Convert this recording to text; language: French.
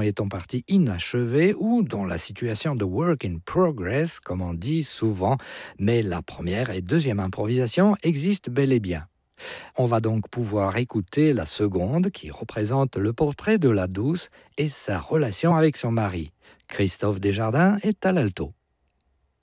est en partie inachevée ou dans la situation de work in progress, comme on dit souvent, mais la première et deuxième improvisation existent bel et bien. On va donc pouvoir écouter la seconde qui représente le portrait de la douce et sa relation avec son mari. Christophe Desjardins est à l'alto.